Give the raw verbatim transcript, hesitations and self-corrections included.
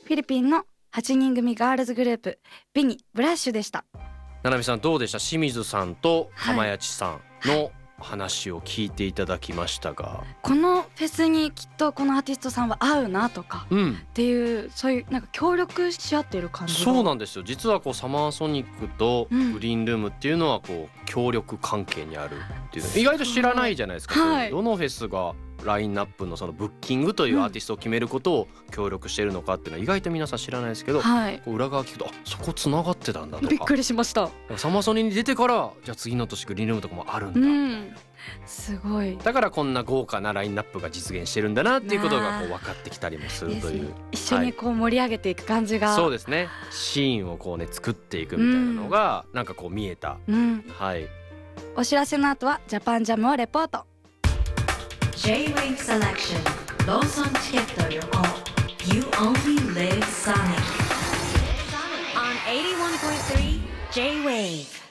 フィリピンのはちにん組ガールズグループビニブラッシュでした。 ななみさんどうでした？清水さんと浜谷さんの話を聞いていただきましたが、はい、 このフェスにきっとこのアーティストさんは合うなとか、うん、っていうそういうなんか協力し合っている感じが。 そうなんですよ。実はこうサマーソニックとグリーンルームっていうのはこう協力関係にあるっていうの意外と知らないじゃないですか、はい、どのフェスがラインナップのそのブッキングというアーティストを決めることを協力しているのかっていうのは意外と皆さん知らないですけど、はい、こう裏側聞くとあそこつながってたんだとかびっくりしました。 サマーソニに出てからじゃあ次の年グリーンルームとかもあるんだ、うん、 すごい。 だからこんな豪華なラインナップが実現してるんだなっていうことがこう分かってきたりもするという、 一緒にこう盛り上げていく感じが、 はい、そうですね。シーンをこうね作っていくみたいなのがなんかこう見えた、うん、はい。 お知らせの後はジャパンジャムをレポート。 J-Wave Selection ローソンチケット旅行 You only live Sonic on エイティワンポイントスリー J-Wave